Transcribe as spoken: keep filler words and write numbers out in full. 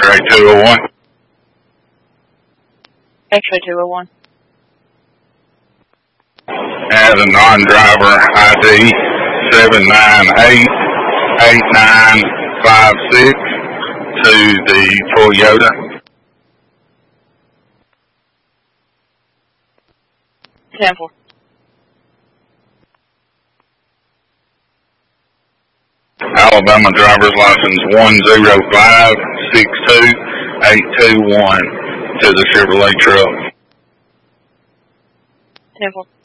X-ray two oh one. X-ray two oh one. As a non-driver I D seven nine eight eight nine five six to the Toyota. ten four. Alabama driver's license one zero five six two eight two one to the Chevrolet truck. ten four.